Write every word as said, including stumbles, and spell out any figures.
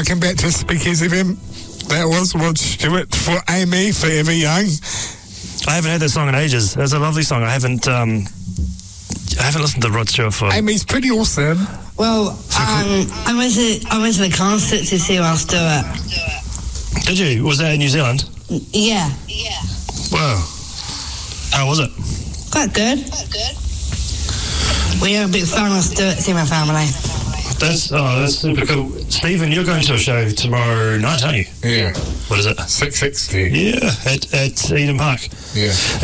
welcome back to Speakeasy F M. That was Rod Stewart for Amy, Forever Young. I haven't heard that song in ages. It's a lovely song. I haven't um, I haven't listened to Rod Stewart for... Amy's pretty awesome. Well, um, I went to I went to the concert to see Rod Stewart. Did you? Was that in New Zealand? Yeah. Yeah. Wow. How was it? Quite good. Quite good. We are a big fan of Stewart in my family. That's oh, that's super cool. Stephen, you're going to a show tomorrow night, aren't you? Yeah. What is it? six sixty. Yeah, at, at Eden Park. Yeah.